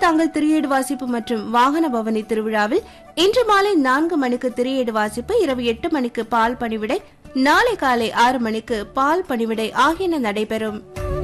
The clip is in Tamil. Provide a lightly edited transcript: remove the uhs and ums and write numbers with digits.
கூழத்தாங்கல் திரியேடு வாசிப்பு மற்றும் வாகன பவனி திருவிழாவில் இன்று மாலை 4 மணிக்கு திரியேடு வாசிப்பு, இரவு 8 மணிக்கு பால் பணிவிடை, நாளை காலை 6 மணிக்கு பால் பணிவிடை ஆகியன நடைபெறும்.